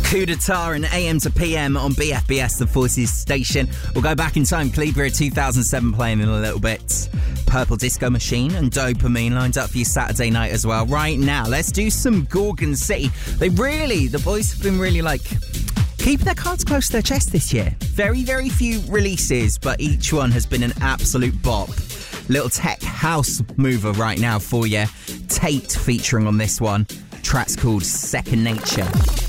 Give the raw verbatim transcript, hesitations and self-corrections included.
Kudata and A M to P M on B F B S, the Forces station. We'll go back in time. Calibra two thousand seven playing in a little bit. Purple Disco Machine and Dopamine lined up for you Saturday night as well. Right now, let's do some Gorgon City. They really, the boys have been really like keeping their cards close to their chest this year. Very, very few releases, but each one has been an absolute bop. Little tech house mover right now for you. Tate featuring on this one. Track's called Second Nature.